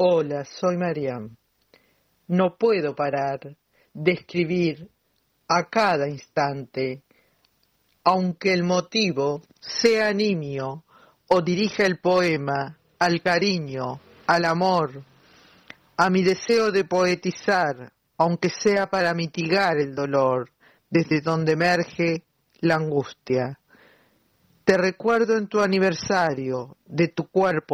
Hola, soy Mariam. No puedo parar de escribir a cada instante, aunque el motivo sea nimio o dirija el poema al cariño, al amor, a mi deseo de poetizar, aunque sea para mitigar el dolor, desde donde emerge la angustia. Te recuerdo en tu aniversario de tu cuerpo